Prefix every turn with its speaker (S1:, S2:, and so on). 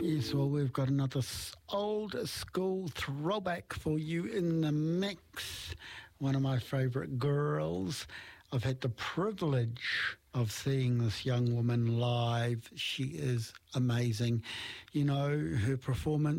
S1: Yes, well, we've got another old school throwback for you in the mix. One of my favourite girls. I've had the privilege of seeing this young woman live. She is amazing. You know, her performance